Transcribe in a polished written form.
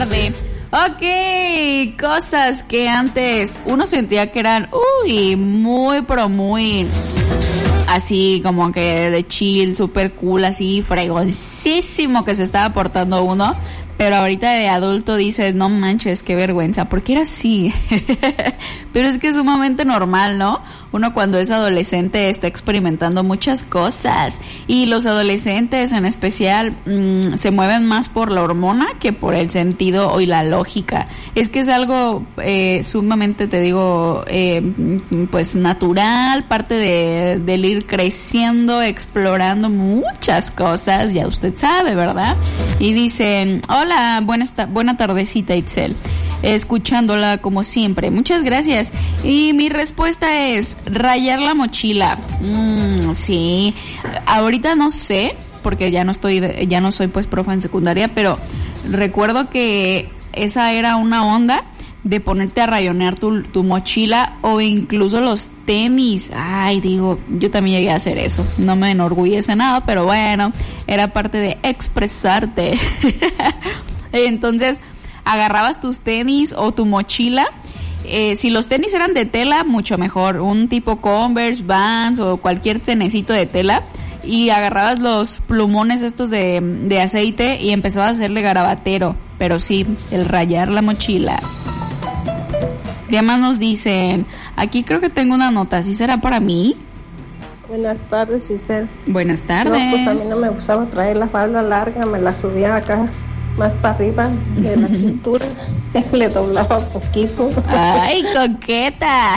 Ok, cosas que antes uno sentía que eran, muy, pero muy así como que de chill, super cool, así fregoncísimo que se estaba portando uno. Pero ahorita de adulto dices, no manches, qué vergüenza, porque era así. Pero es que es sumamente normal, ¿no? Uno cuando es adolescente está experimentando muchas cosas. Y los adolescentes en especial se mueven más por la hormona que por el sentido y la lógica. Es que es algo sumamente, te digo, pues natural, parte del ir creciendo, explorando muchas cosas, ya usted sabe, ¿verdad? Y dicen, hola, buena tardecita, Itzel. Escuchándola como siempre. Muchas gracias. Y mi respuesta es rayar la mochila. Sí. Ahorita no sé, porque ya no soy pues profe en secundaria, pero recuerdo que esa era una onda de ponerte a rayonear tu mochila o incluso los tenis. Ay, digo, yo también llegué a hacer eso. No me enorgullece nada, pero bueno, era parte de expresarte. Entonces, agarrabas tus tenis o tu mochila. Si los tenis eran de tela, mucho mejor. Un tipo Converse, Vans o cualquier tenecito de tela. Y agarrabas los plumones estos de aceite y empezabas a hacerle garabatero. Pero sí, el rayar la mochila. ¿Qué más nos dicen? Aquí creo que tengo una nota. ¿Sí será para mí? Buenas tardes, Giselle. Buenas tardes. No, pues a mí no me gustaba traer la falda larga. Me la subía acá más para arriba de la cintura. Le doblaba poquito. ¡Ay, coqueta!